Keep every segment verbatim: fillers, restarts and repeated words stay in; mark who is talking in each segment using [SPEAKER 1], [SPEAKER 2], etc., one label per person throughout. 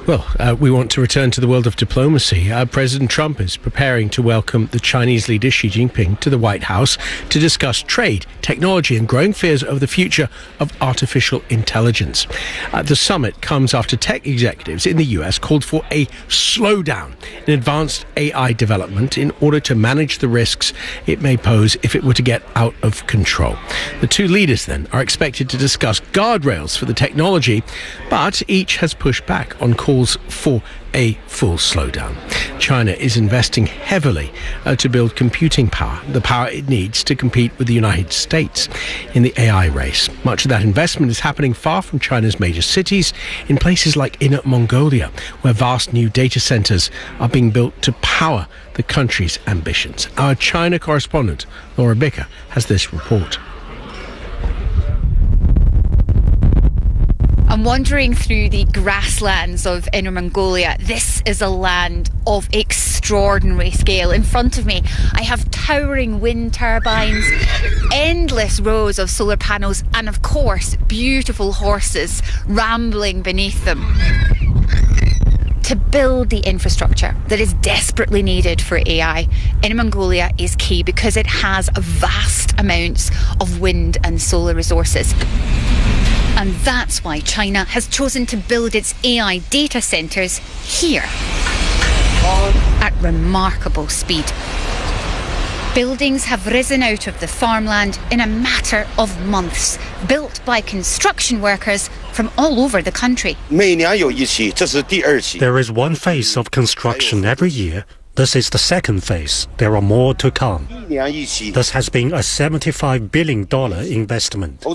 [SPEAKER 1] Well, uh, we want to return to the world of diplomacy. Uh, President Trump is preparing to welcome the Chinese leader Xi Jinping to the White House to discuss trade, technology and growing fears over the future of artificial intelligence. Uh, the summit comes after tech executives in the U S called for a slowdown in advanced A I development in order to manage the risks it may pose if it were to get out of control. The two leaders then are expected to discuss guardrails for the technology, but each has pushed back on calls for a full slowdown. China is investing heavily uh, to build computing power, the power it needs to compete with the United States in the A I race. Much of that investment is happening far from China's major cities, in places like Inner Mongolia, where vast new data centers are being built to power the country's ambitions. Our China correspondent, Laura Bicker, has this report.
[SPEAKER 2] I'm wandering through the grasslands of Inner Mongolia. This is a land of extraordinary scale. In front of me, I have towering wind turbines, endless rows of solar panels, and of course, beautiful horses rambling beneath them. To build the infrastructure that is desperately needed for A I, Inner Mongolia is key because it has vast amounts of wind and solar resources. And that's why China has chosen to build its A I data centres here at remarkable speed. Buildings have risen out of the farmland in a matter of months, built by construction workers from all over the country.
[SPEAKER 3] There is one phase of construction every year. This is the second phase. There are more to come. This has been a seventy-five billion dollars investment.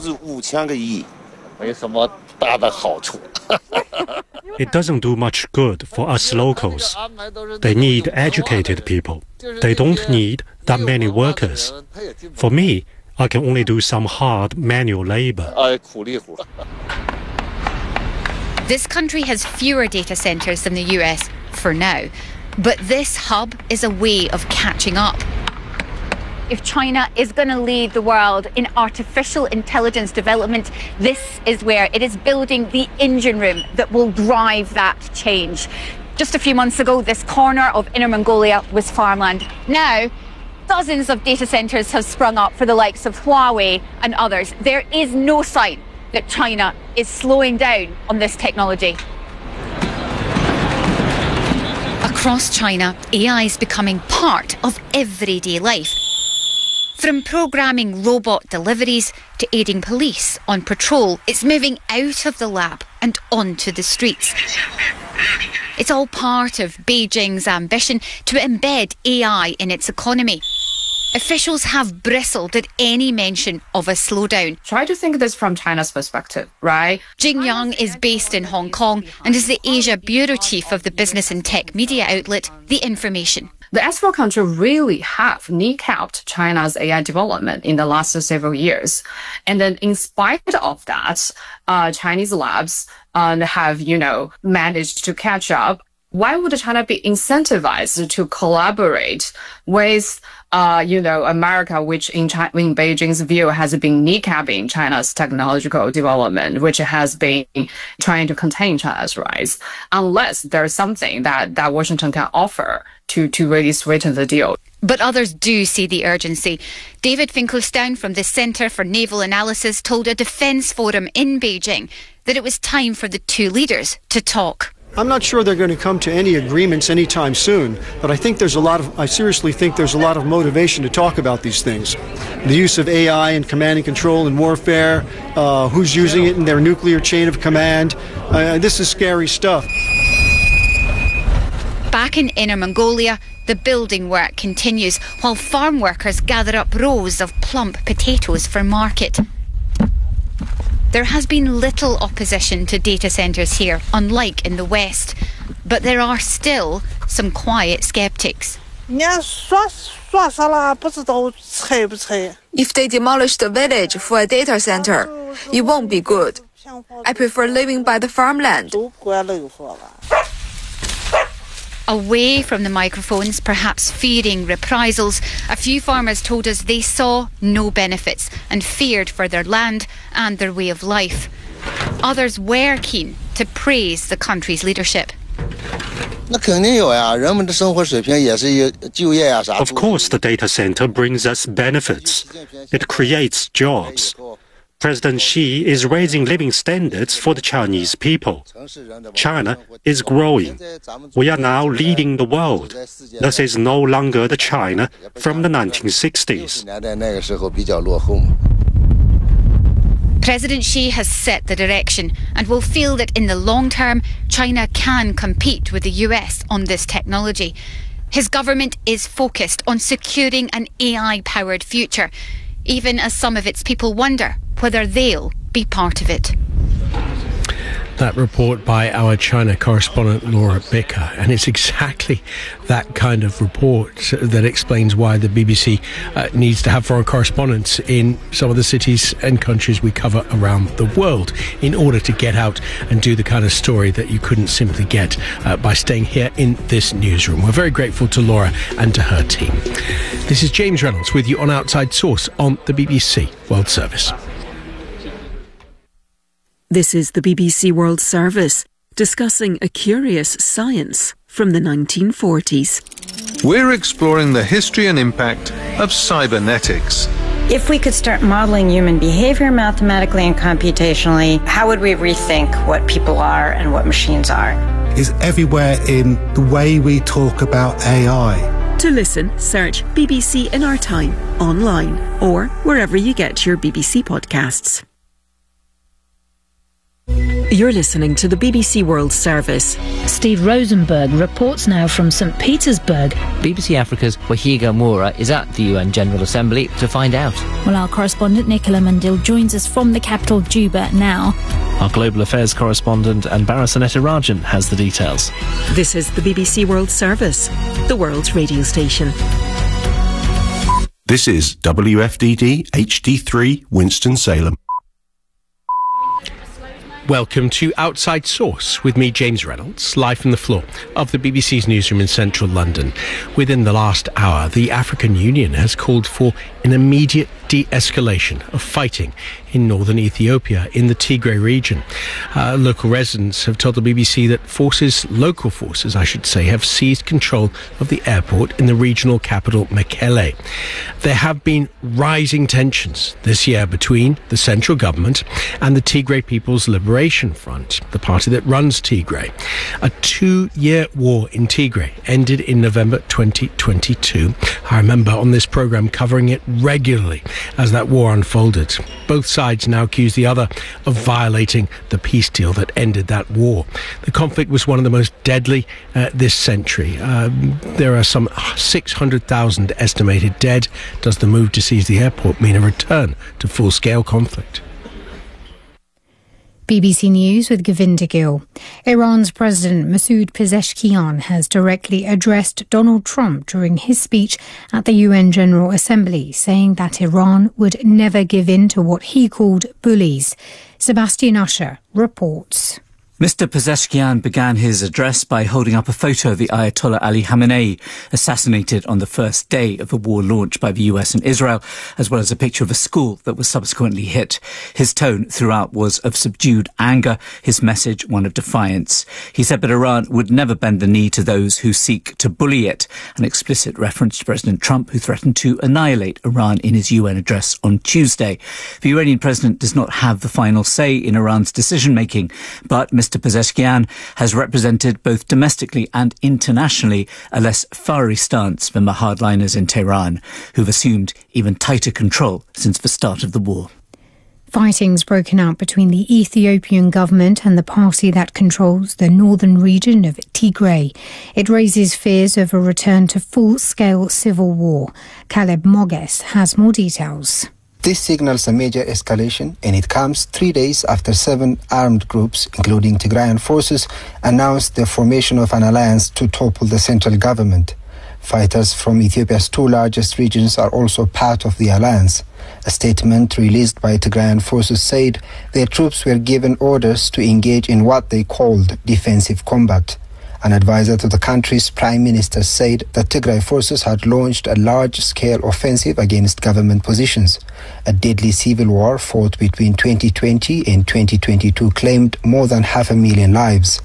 [SPEAKER 3] It doesn't do much good for us locals. They need educated people. They don't need that many workers. For me, I can only do some hard manual labor.
[SPEAKER 2] This country has fewer data centres than the U S for now, but this hub is a way of catching up. If China is going to lead the world in artificial intelligence development, this is where it is building the engine room that will drive that change. Just a few months ago, this corner of Inner Mongolia was farmland. Now, dozens of data centres have sprung up for the likes of Huawei and others. There is no sign that China is slowing down on this technology. Across China, A I is becoming part of everyday life. From programming robot deliveries to aiding police on patrol, it's moving out of the lab and onto the streets. It's all part of Beijing's ambition to embed A I in its economy. Officials have bristled at any mention of a slowdown.
[SPEAKER 4] Try to think this from China's perspective, right?
[SPEAKER 2] Jing Yang is based in Hong Kong and is the Asia bureau chief of the business and tech media outlet The Information.
[SPEAKER 4] The S four country really have kneecapped China's A I development in the last several years. And then in spite of that, uh, Chinese labs uh, have, you know, managed to catch up. Why would China be incentivized to collaborate with, uh, you know, America, which in, China, in Beijing's view has been kneecapping China's technological development, which has been trying to contain China's rise, unless there's something that, that Washington can offer to, to really sweeten the deal.
[SPEAKER 2] But others do see the urgency. David Finkelstein from the Centre for Naval Analysis told a defence forum in Beijing that it was time for the two leaders to talk.
[SPEAKER 5] I'm not sure they're going to come to any agreements anytime soon, but I think there's a lot of, I seriously think there's a lot of motivation to talk about these things. The use of A I in command and control in warfare, uh, who's using it in their nuclear chain of command. Uh, this is scary stuff.
[SPEAKER 2] Back in Inner Mongolia, the building work continues while farm workers gather up rows of plump potatoes for market. There has been little opposition to data centres here, unlike in the West, but there are still some quiet sceptics.
[SPEAKER 6] If they demolish the village for a data centre, it won't be good. I prefer living by the farmland.
[SPEAKER 2] Away from the microphones, perhaps fearing reprisals, a few farmers told us they saw no benefits and feared for their land and their way of life. Others were keen to praise the country's leadership.
[SPEAKER 3] Of course, the data center brings us benefits. It creates jobs. President Xi is raising living standards for the Chinese people. China is growing. We are now leading the world. This is no longer the China from the nineteen sixties.
[SPEAKER 2] President Xi has set the direction and will feel that in the long term, China can compete with the U S on this technology. His government is focused on securing an A I-powered future, even as some of its people wonder whether they'll be part of it.
[SPEAKER 1] That report by our China correspondent Laura Bicker, and it's exactly that kind of report that explains why the B B C uh, needs to have foreign correspondents in some of the cities and countries we cover around the world in order to get out and do the kind of story that you couldn't simply get uh, by staying here in this newsroom. We're very grateful to Laura and to her team. This is James Reynolds with you on Outside Source on the B B C World Service.
[SPEAKER 7] This is the B B C World Service, discussing a curious science from the nineteen forties.
[SPEAKER 8] We're exploring the history and impact of cybernetics.
[SPEAKER 9] If we could start modeling human behavior mathematically and computationally, how would we rethink what people are and what machines are?
[SPEAKER 10] Is everywhere in the way we talk about A I.
[SPEAKER 7] To listen, search B B C in our time, online, or wherever you get your B B C podcasts. You're listening to the B B C World Service.
[SPEAKER 11] Steve Rosenberg reports now from St Petersburg.
[SPEAKER 12] B B C Africa's Wahiga Moura is at the U N General Assembly to find out.
[SPEAKER 13] Well, our correspondent Nicola Mandil joins us from the capital, Juba, now.
[SPEAKER 14] Our global affairs correspondent Anbara Sanetarajan has the details.
[SPEAKER 7] This is the B B C World Service, the world's radio station.
[SPEAKER 15] This is W F D D H D three Winston-Salem.
[SPEAKER 1] Welcome to Outside Source with me, James Reynolds, live from the floor of the B B C's newsroom in central London. Within the last hour, the African Union has called for an immediate de-escalation of fighting in northern Ethiopia in the Tigray region. Uh, local residents have told the B B C that forces, local forces I should say, have seized control of the airport in the regional capital Mekelle. There have been rising tensions this year between the central government and the Tigray People's Liberation Front, the party that runs Tigray. A two-year war in Tigray ended in November twenty twenty-two. I remember on this programme covering it regularly as that war unfolded. Both sides now accuse the other of violating the peace deal that ended that war. The conflict was one of the most deadly uh, this century. Uh, there are some six hundred thousand estimated dead. Does the move to seize the airport mean a return to full-scale conflict?
[SPEAKER 16] B B C News with Govinda Gill. Iran's President Masoud Pezeshkian has directly addressed Donald Trump during his speech at the U N General Assembly, saying that Iran would never give in to what he called bullies. Sebastian Usher reports.
[SPEAKER 17] Mister Pezeshkian began his address by holding up a photo of the Ayatollah Ali Khamenei, assassinated on the first day of the war launched by the U S and Israel, as well as a picture of a school that was subsequently hit. His tone throughout was of subdued anger, his message one of defiance. He said that Iran would never bend the knee to those who seek to bully it, an explicit reference to President Trump, who threatened to annihilate Iran in his U N address on Tuesday. The Iranian president does not have the final say in Iran's decision-making, but Mister Mister Pezeshkian has represented both domestically and internationally a less fiery stance than the hardliners in Tehran, who've assumed even tighter control since the start of the war.
[SPEAKER 16] Fighting's broken out between the Ethiopian government and the party that controls the northern region of Tigray. It raises fears of a return to full-scale civil war. Caleb Moges has more details.
[SPEAKER 18] This signals a major escalation, and it comes three days after seven armed groups, including Tigrayan forces, announced the formation of an alliance to topple the central government. Fighters from Ethiopia's two largest regions are also part of the alliance. A statement released by Tigrayan forces said their troops were given orders to engage in what they called defensive combat. An advisor to the country's prime minister said that Tigray forces had launched a large-scale offensive against government positions. A deadly civil war fought between twenty twenty and twenty twenty-two claimed more than half a million lives.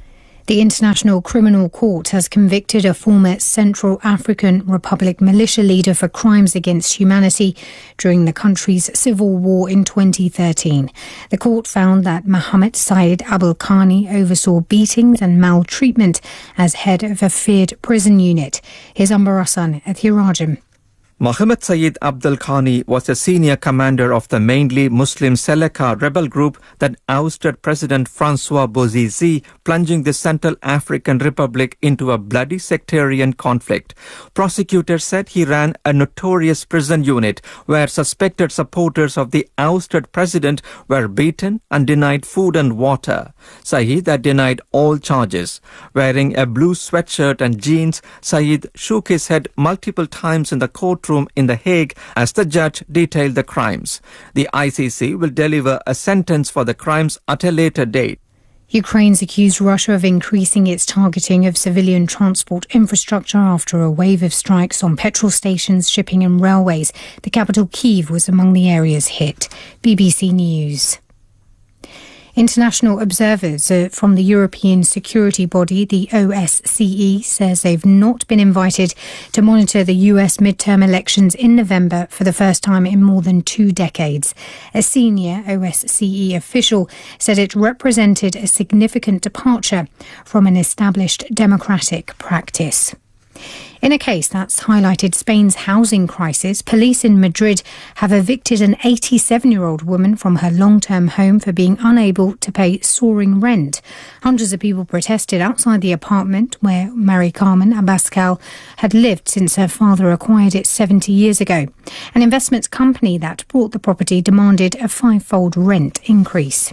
[SPEAKER 16] The International Criminal Court has convicted a former Central African Republic militia leader for crimes against humanity during the country's civil war in twenty thirteen. The court found that Mohammed Said Abdulqani oversaw beatings and maltreatment as head of a feared prison unit. Here's Ambarasan Ethirajam.
[SPEAKER 19] Mohammed Said Abdulqani was a senior commander of the mainly Muslim Seleka rebel group that ousted President Francois Bozize, plunging the Central African Republic into a bloody sectarian conflict. Prosecutors said he ran a notorious prison unit where suspected supporters of the ousted president were beaten and denied food and water. Said had denied all charges. Wearing a blue sweatshirt and jeans, Said shook his head multiple times in the courtroom in The Hague as the judge detailed the crimes. The I C C will deliver a sentence for the crimes at a later date.
[SPEAKER 16] Ukraine's accused Russia of increasing its targeting of civilian transport infrastructure after a wave of strikes on petrol stations, shipping and railways. The capital, Kyiv, was among the areas hit. B B C News. International observers uh, from the European security body, the O S C E, says they've not been invited to monitor the U S midterm elections in November for the first time in more than two decades. A senior O S C E official said it represented a significant departure from an established democratic practice. In a case that's highlighted Spain's housing crisis, police in Madrid have evicted an eighty-seven-year-old woman from her long-term home for being unable to pay soaring rent. Hundreds of people protested outside the apartment where Mari Carmen Abascal had lived since her father acquired it seventy years ago. An investment company that bought the property demanded a five-fold rent increase.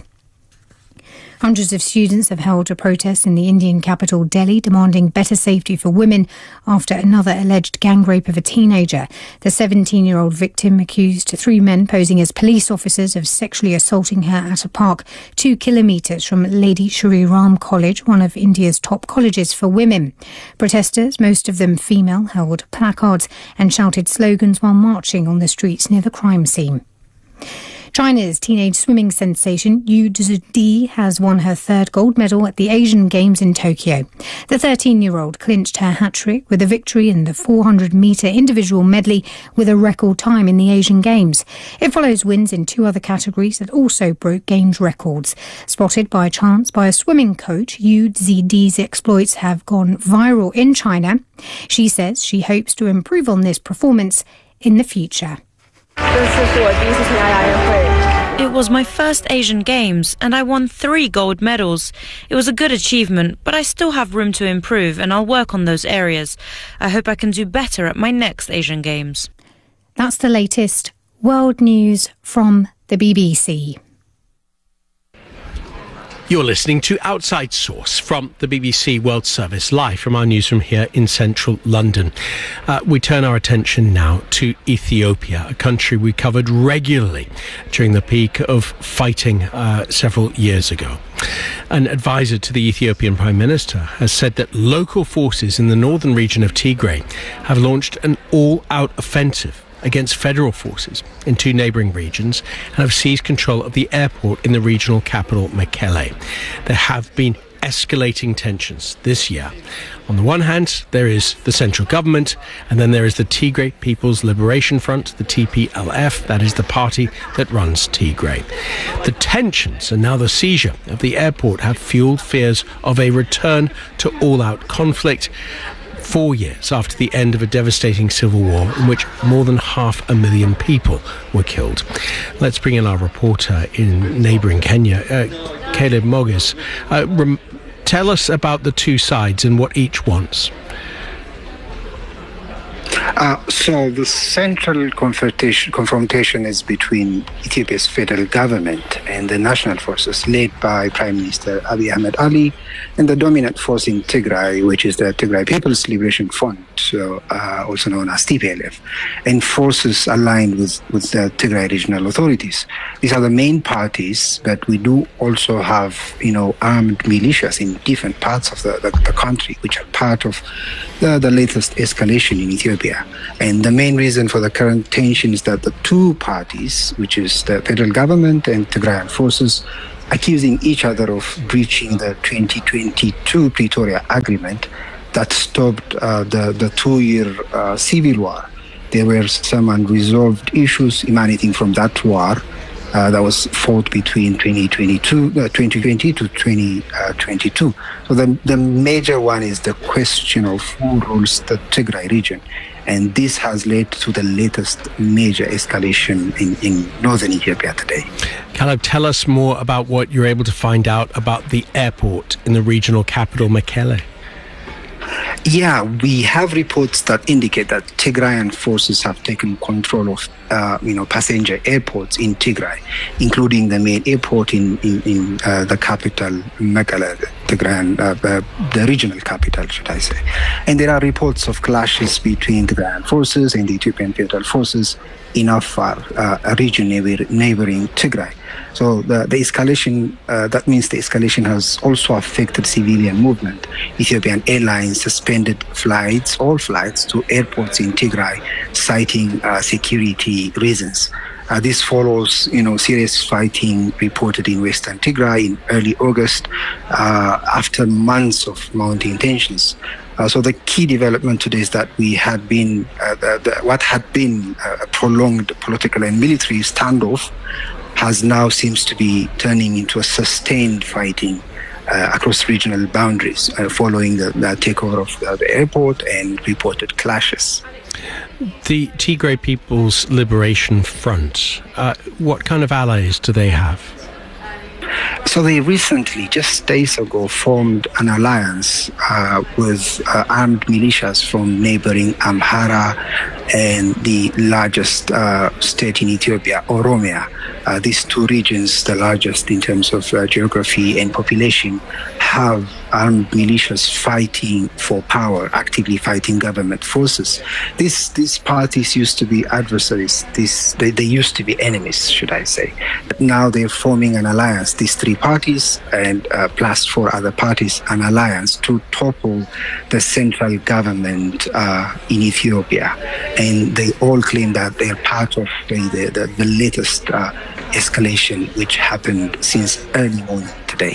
[SPEAKER 16] Hundreds of students have held a protest in the Indian capital, Delhi, demanding better safety for women after another alleged gang rape of a teenager. The seventeen-year-old victim accused three men posing as police officers of sexually assaulting her at a park two kilometres from Lady Shri Ram College, one of India's top colleges for women. Protesters, most of them female, held placards and shouted slogans while marching on the streets near the crime scene. China's teenage swimming sensation Yu Zhidi has won her third gold medal at the Asian Games in Tokyo. The thirteen-year-old clinched her hat-trick with a victory in the four hundred metre individual medley with a record time in the Asian Games. It follows wins in two other categories that also broke Games records. Spotted by chance by a swimming coach, Yu Zhidi's exploits have gone viral in China. She says she hopes to improve on this performance in the future.
[SPEAKER 20] It was my first Asian Games and I won three gold medals. It was a good achievement, but I still have room to improve and I'll work on those areas. I hope I can do better at my next Asian Games.
[SPEAKER 16] That's the latest world news from the B B C.
[SPEAKER 1] You're listening to Outside Source from the B B C World Service, live from our newsroom here in central London. Uh, we turn our attention now to Ethiopia, a country we covered regularly during the peak of fighting uh, several years ago. An advisor to the Ethiopian Prime Minister has said that local forces in the northern region of Tigray have launched an all-out offensive against federal forces in two neighbouring regions and have seized control of the airport in the regional capital, Mekelle. There have been escalating tensions this year. On the one hand, there is the central government, and then there is the Tigray People's Liberation Front, the T P L F, that is the party that runs Tigray. The tensions and now the seizure of the airport have fueled fears of a return to all-out conflict, four years after the end of a devastating civil war in which more than half a million people were killed. Let's bring in our reporter in neighbouring Kenya, uh, Caleb Mogis. Uh, rem- tell us about the two sides and what each wants.
[SPEAKER 21] Uh, so the central confrontation, confrontation is between Ethiopia's federal government and the national forces led by Prime Minister Abiy Ahmed Ali and the dominant force in Tigray, which is the Tigray People's Liberation Front, also uh, also known as T P L F, and forces aligned with, with the Tigray regional authorities. These are the main parties, but we do also have, you know, armed militias in different parts of the, the, the country, which are part of the, the latest escalation in Ethiopia. And the main reason for the current tension is that the two parties, which is the federal government and Tigrayan forces, accusing each other of breaching the twenty twenty-two Pretoria Agreement that stopped uh, the, the two-year uh, civil war. There were some unresolved issues emanating from that war uh, that was fought between twenty twenty-two, uh, twenty twenty to twenty twenty-two. So the, the major one is the question of who rules the Tigray region. And this has led to the latest major escalation in, in northern Ethiopia today.
[SPEAKER 1] Caleb, tell us more about what you're able to find out about the airport in the regional capital, Mekelle.
[SPEAKER 21] Yeah, we have reports that indicate that Tigrayan forces have taken control of, uh, you know, passenger airports in Tigray, including the main airport in in, in uh, the capital, Mekelle, Tigrayan, uh, uh, the regional capital, should I say? And there are reports of clashes between Tigrayan forces and the Ethiopian Federal Forces in Afar, uh, a region neighbor, neighboring Tigray. So the, the escalation, uh, that means the escalation has also affected civilian movement. Ethiopian Airlines suspended flights, all flights to airports in Tigray, citing uh, security reasons. Uh, this follows, you know, serious fighting reported in Western Tigray in early August uh, after months of mounting tensions. Uh, so the key development today is that we had been, uh, the, the, what had been a prolonged political and military standoff has now seems to be turning into a sustained fighting uh, across regional boundaries uh, following the, the takeover of the, the airport and reported clashes.
[SPEAKER 1] The Tigray People's Liberation Front, uh, what kind of allies do they have?
[SPEAKER 21] So they recently, just days ago, formed an alliance uh, with uh, armed militias from neighboring Amhara and the largest uh, state in Ethiopia, Oromia. Uh, these two regions, the largest in terms of uh, geography and population, have armed militias fighting for power, actively fighting government forces. These these parties used to be adversaries. This they, they used to be enemies, should I say? But now they're forming an alliance. These three parties and uh, plus four other parties, an alliance to topple the central government uh, in Ethiopia, and they all claim that they're part of the the, the, the latest uh, escalation, which happened since early morning today.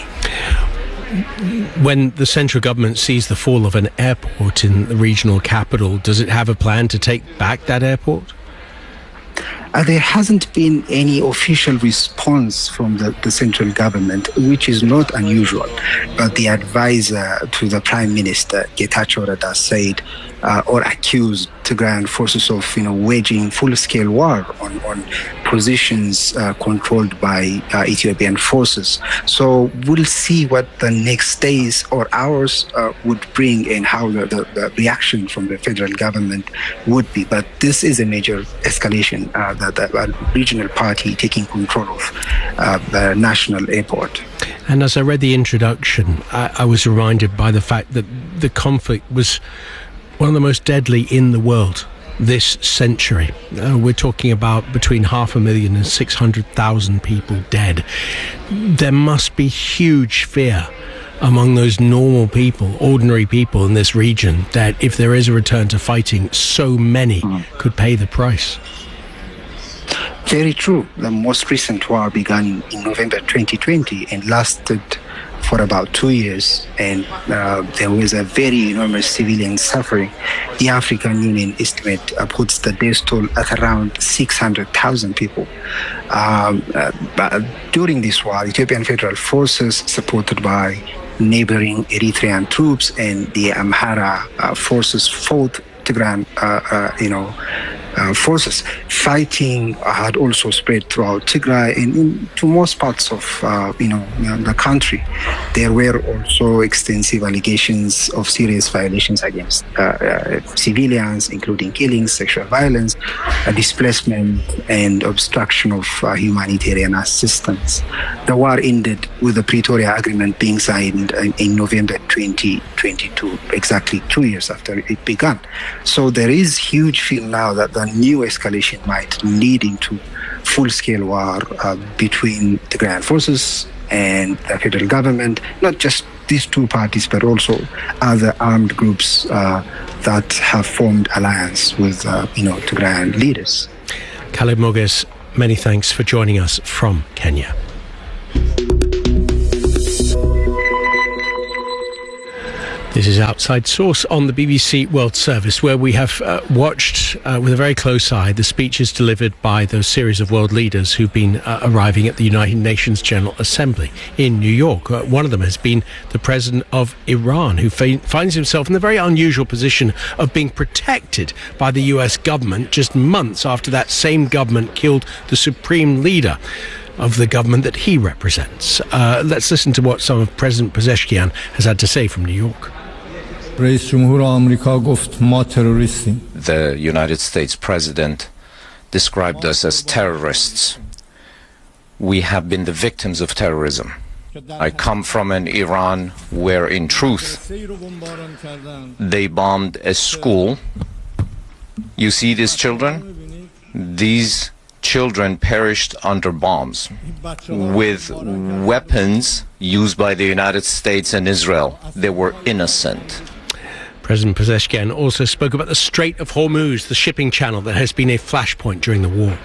[SPEAKER 1] When the central government sees the fall of an airport in the regional capital, does it have a plan to take back that airport?
[SPEAKER 21] Uh, there hasn't been any official response from the, the central government, which is not unusual. But the advisor to the Prime Minister, Getachew Reda, said uh, or accused Tigrayan forces of, you know, waging full-scale war on, on positions uh, controlled by uh, Ethiopian forces. So we'll see what the next days or hours uh, would bring and how the, the, the reaction from the federal government would be. But this is a major escalation, uh, that the regional party taking control of uh, the national airport.
[SPEAKER 1] And as I read the introduction, I, I was reminded by the fact that the conflict was one of the most deadly in the world this century. Uh, we're talking about between half a million and six hundred thousand people dead. There must be huge fear among those normal people, ordinary people in this region, that if there is a return to fighting, so many could pay the price.
[SPEAKER 21] Very true. The most recent war began in November twenty twenty and lasted for about two years, and uh, there was a very enormous civilian suffering. The African Union estimate uh, puts the death toll at around six hundred thousand people. Um, uh, but during this war, Ethiopian Federal Forces, supported by neighboring Eritrean troops and the Amhara uh, forces, fought Tigrayan, uh, uh, you know, Uh, forces. Fighting had also spread throughout Tigray and into most parts of uh, you know the country. There were also extensive allegations of serious violations against uh, uh, civilians, including killings, sexual violence, uh, displacement, and obstruction of uh, humanitarian assistance. The war ended with the Pretoria Agreement being signed in, in November twenty twenty-two, exactly two years after it began. So there is huge fear now that the new escalation might lead into full-scale war uh, between Tigrayan forces and the federal government, not just these two parties, but also other armed groups uh, that have formed alliance with, uh, you know, Tigrayan leaders.
[SPEAKER 1] Khaled Moges, many thanks for joining us from Kenya. This is Outside Source on the B B C World Service, where we have uh, watched uh, with a very close eye the speeches delivered by those series of world leaders who've been uh, arriving at the United Nations General Assembly in New York. Uh, one of them has been the president of Iran, who fa- finds himself in the very unusual position of being protected by the U S government just months after that same government killed the supreme leader of the government that he represents. Uh, let's listen to what some of President Pezeshkian has had to say from New York.
[SPEAKER 4] The United States President described us as terrorists. We have been the victims of terrorism. I come from an Iran where, in truth, they bombed a school. You see these children? These children perished under bombs with weapons used by the United States and Israel. They were innocent.
[SPEAKER 1] President Pezeshkian also spoke about the Strait of Hormuz, the shipping channel that has been a flashpoint during the war.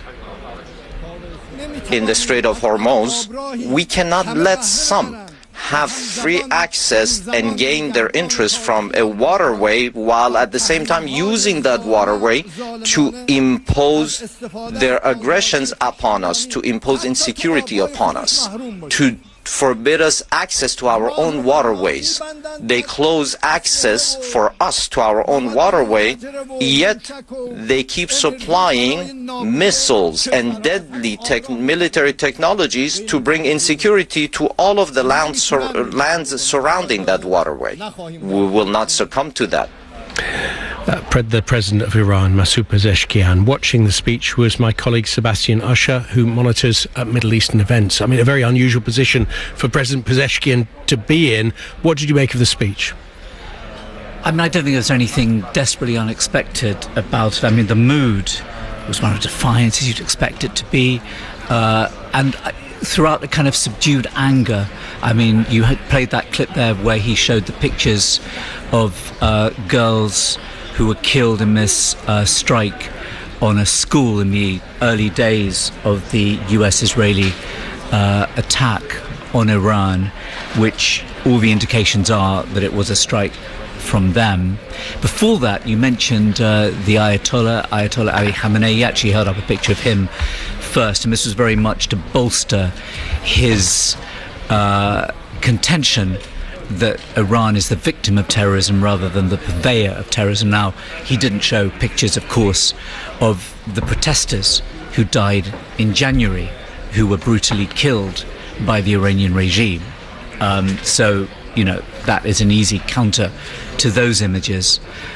[SPEAKER 4] In the Strait of Hormuz, we cannot let some have free access and gain their interest from a waterway while at the same time using that waterway to impose their aggressions upon us, to impose insecurity upon us, to forbid us access to our own waterways. They close access for us to our own waterway, yet they keep supplying missiles and deadly tech military technologies to bring insecurity to all of the lands, sur lands surrounding that waterway. We will not succumb to that.
[SPEAKER 1] Uh, pre the president of Iran, Masoud Pezeshkian. Watching the speech was my colleague Sebastian Usher, who monitors uh, Middle Eastern events. I mean, a very unusual position for President Pezeshkian to be in. What did you make of the speech?
[SPEAKER 17] I mean, I don't think there's anything desperately unexpected about it. I mean, the mood was one of defiance, as you'd expect it to be. Uh, and I, throughout the kind of subdued anger, I mean, you had played that clip there where he showed the pictures of uh, girls who were killed in this uh, strike on a school in the early days of the U S-Israeli uh, attack on Iran, which all the indications are that it was a strike from them. Before that, you mentioned uh, the Ayatollah, Ayatollah Ali Khamenei. He actually held up a picture of him first, and this was very much to bolster his uh, contention that Iran is the victim of terrorism rather than the purveyor of terrorism. Now, he didn't show pictures, of course, of the protesters who died in January, who were brutally killed by the Iranian regime. Um, so, you know, that is an easy counter to those images.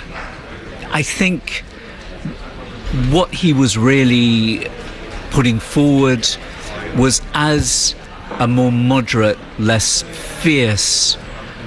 [SPEAKER 17] I think what he was really putting forward was as a more moderate, less fierce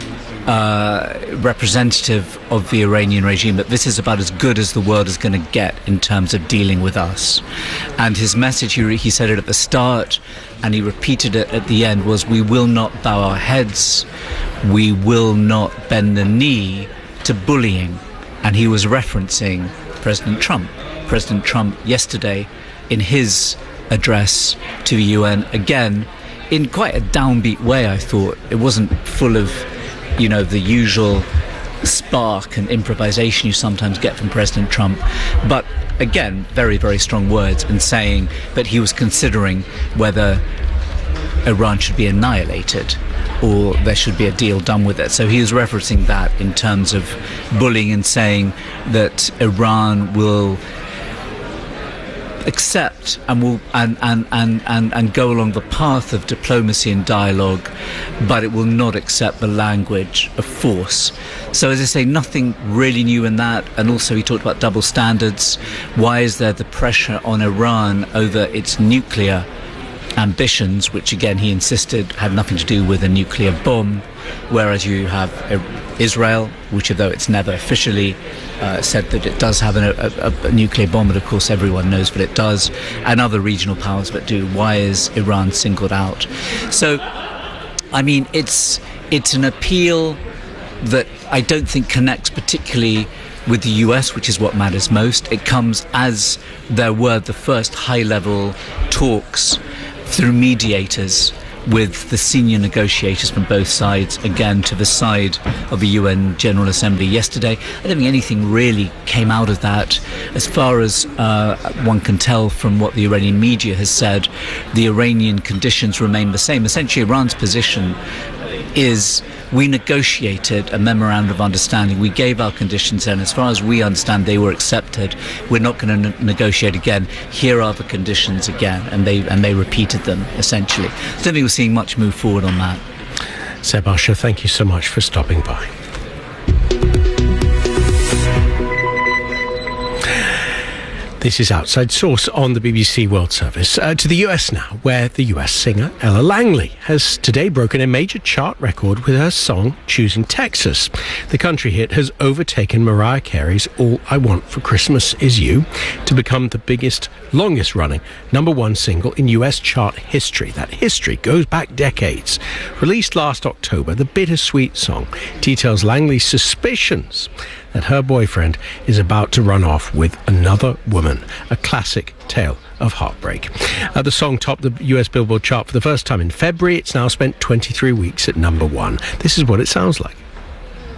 [SPEAKER 17] Uh, representative of the Iranian regime, that this is about as good as the world is going to get in terms of dealing with us. And his message, he, he said it at the start and he repeated it at the end, was we will not bow our heads, we will not bend the knee to bullying. And he was referencing President Trump. President Trump yesterday in his address to the U N, again in quite a downbeat way. I thought it wasn't full of, you know, the usual spark and improvisation you sometimes get from President Trump, but again, very, very strong words, and saying that he was considering whether Iran should be annihilated or there should be a deal done with it. So he was referencing that in terms of bullying and saying that Iran will accept and will and, and, and, and, and go along the path of diplomacy and dialogue, but it will not accept the language of force. So, as I say, nothing really new in that. And also he talked about double standards. Why is there the pressure on Iran over its nuclear ambitions, which again he insisted had nothing to do with a nuclear bomb, whereas you have Israel, which although it's never officially uh, said that it does have a, a, a nuclear bomb, but of course everyone knows what it does, and other regional powers that do. Why is Iran singled out? So, I mean, it's it's an appeal that I don't think connects particularly with the U S, which is what matters most. It comes as there were the first high-level talks through mediators with the senior negotiators from both sides, again to the side of the U N General Assembly yesterday. I don't think anything really came out of that. As far as uh, one can tell from what the Iranian media has said, the Iranian conditions remain the same. Essentially, Iran's position is we negotiated a memorandum of understanding. We gave our conditions, and as far as we understand, they were accepted. We're not going to ne- negotiate again. Here are the conditions again, and they and they repeated them essentially. I don't think we're seeing much move forward on that.
[SPEAKER 1] Seb Usher, thank you so much for stopping by. This is Outside Source on the B B C World Service. Uh, to the U S now, where the U S singer Ella Langley has today broken a major chart record with her song Choosing Texas. The country hit has overtaken Mariah Carey's All I Want for Christmas Is You to become the biggest, longest running number one single in U S chart history. That history goes back decades. Released last October, the bittersweet song details Langley's suspicions that her boyfriend is about to run off with another woman, a classic tale of heartbreak. Uh, the song topped the U S Billboard chart for the first time in February. It's now spent twenty-three weeks at number one. This is what it sounds like.